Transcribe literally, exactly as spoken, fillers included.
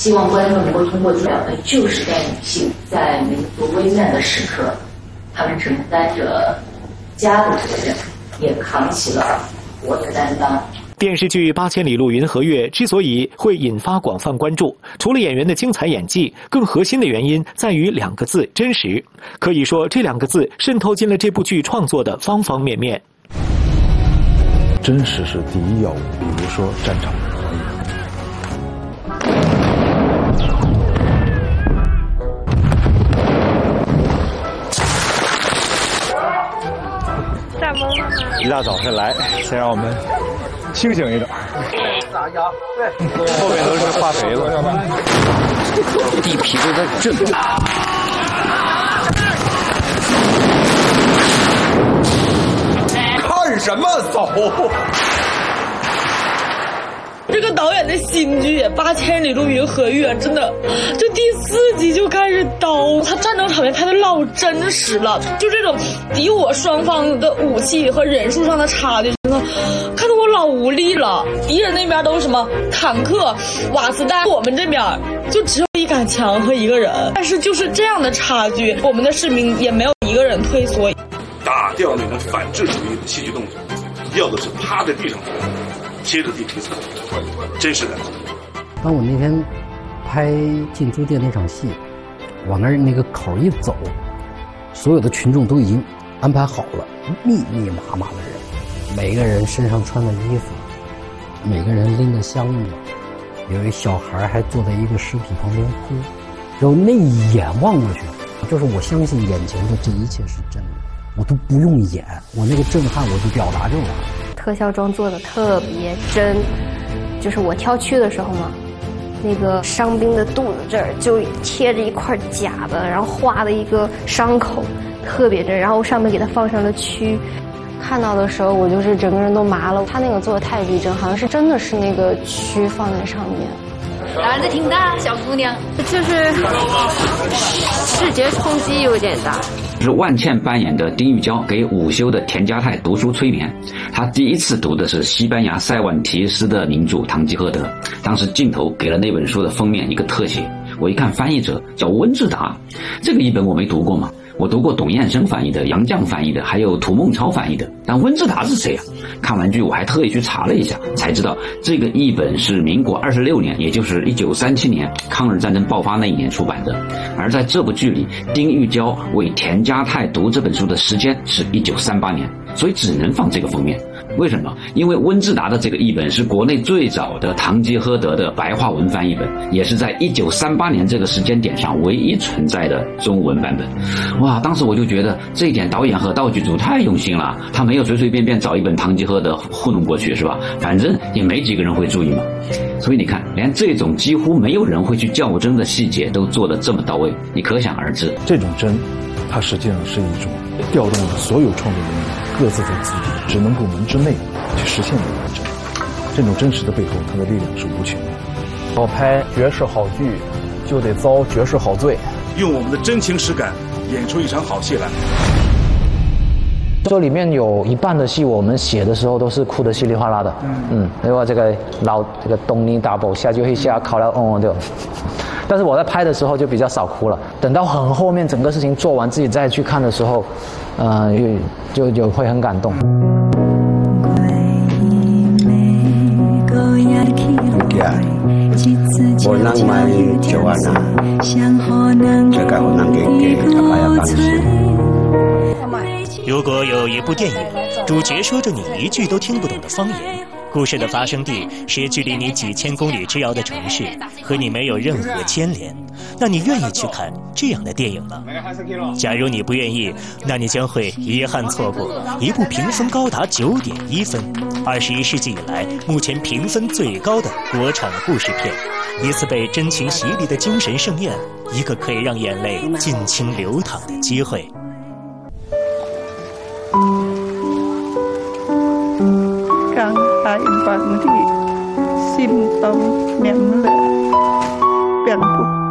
希望观众能够通过这两位旧时代女性在民族危难的时刻，她们承担着家的责任，也扛起了国的担当。 电视剧《八千里路云和月》之所以会引发广泛关注，除了演员的精彩演技，更核心的原因在于两个字：真实。可以说，这两个字渗透进了这部剧创作的方方面面。 真实是第一要务，比如说战场的合影。 一大早上来，先让我们清醒一点。后面都是化肥了， 地皮都在震。 看什么走？ 这个导演的新剧《八千里路云和月》真的，这第四集就开始刀，他战争场面拍的老真实了，就这种敌我双方的武器和人数上的差距，真的看得我老无力了。敌人那边都是什么坦克、瓦斯弹，我们这边就只有一杆枪和一个人，但是就是这样的差距，我们的士兵也没有一个人退缩。 打掉那种反智主义的戏剧动作，要的是趴在地上贴着地皮走，真实感。 当我那天拍进猪店那场戏，往那儿那个口一走，所有的群众都已经安排好了，密密麻麻的人，每个人身上穿的衣服，每个人拎着箱子，有一小孩还坐在一个尸体旁边哭，然后那一眼望过去，就是我相信眼前的这一切是真的，我都不用演，我那个震撼我就表达就完了。 特效妆做的特别真，就是我挑区的时候嘛，那个伤兵的肚子这儿就贴着一块假的，然后画的一个伤口，特别真，然后上面给它放上了蛆。看到的时候我就是整个人都麻了，他那个做的太逼真，好像是真的是那个蛆放在上面。 胆子挺大，小姑娘， 就是视觉冲击有点大。 是万茜扮演的丁玉娇给午休的田家泰读书催眠，她第一次读的是西班牙塞万提斯的名著《堂吉诃德》，当时镜头给了那本书的封面一个特写，我一看翻译者叫温志达，这个译本我没读过嘛，我读过董彦生翻译的、杨绛翻译的，还有涂梦超翻译的，但温志达是谁啊？看完剧我还特意去查了一下，才知道这个译本是民国二十六年，也就是一九三七年抗日战争爆发那一年出版的。而在这部剧里，丁玉娇为田家泰读这本书的时间是一九三八年，所以只能放这个封面。为什么？因为温志达的这个译本是国内最早的《堂吉诃德》的白话文翻译本，也是在一九三八年这个时间点上唯一存在的中文版本。哇，当时我就觉得这一点导演和道具组太用心了，他没有随随便便找一本《堂吉诃德》糊弄过去，是吧？反正也没几个人会注意嘛。所以你看，连这种几乎没有人会去较真的细节都做得这么到位，你可想而知。 这种真，它实际上是一种调动了所有创作人员各自在自己职能部门之内去实现的一个真。这种真实的背后，它的力量是无穷的。 要拍绝世好剧，就得遭绝世好罪。 用我们的真情实感演出一场好戏来。 这里面有一半的戏，我们写的时候都是哭得稀里哗啦的。嗯，因为这个老这个东尼大宝下就会下考了哦对。但是我在拍的时候就比较少哭了，等到很后面整个事情做完，自己再去看的时候，呃，就就会很感动。 我能买就完了，这个我能给给大家帮助。 如果有一部电影，主角说着你一句都听不懂的方言，故事的发生地是距离你几千公里之遥的城市，和你没有任何牵连，那你愿意去看这样的电影吗？假如你不愿意，那你将会遗憾错过一部评分高达 九点一 分，二十一世纪以来目前评分最高的国产故事片，一次被真情洗礼的精神盛宴，一个可以让眼泪尽情流淌的机会。 Càng hai bạn thì sim tâm mềm lệ bèn bụt